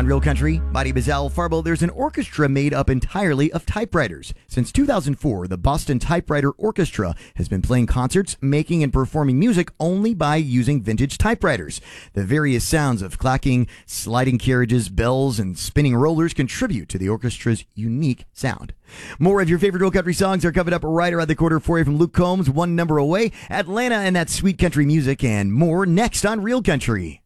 On Real Country, Mighty Bazell Farbo, there's an orchestra made up entirely of typewriters. Since 2004, the Boston Typewriter Orchestra has been playing concerts, making and performing music only by using vintage typewriters. The various sounds of clacking, sliding carriages, bells, and spinning rollers contribute to the orchestra's unique sound. More of your favorite Real Country songs are coming up right around the corner for you from Luke Combs, One Number Away, Atlanta and that sweet country music, and more next on Real Country.